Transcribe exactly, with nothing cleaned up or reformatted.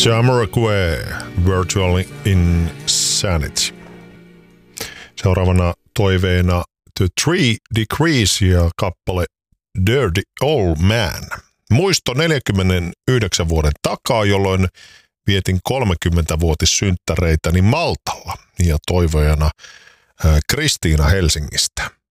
Jamiroquai, Virtual Insanity. Seuraavana toiveena The Three Degrees ja kappale Dirty Old Man. Muisto neljänkymmenenyhdeksän vuoden takaa, jolloin vietin kolmekymmentävuotissynttäreitäni Maltalla ja toivojana Kristiina Helsingistä.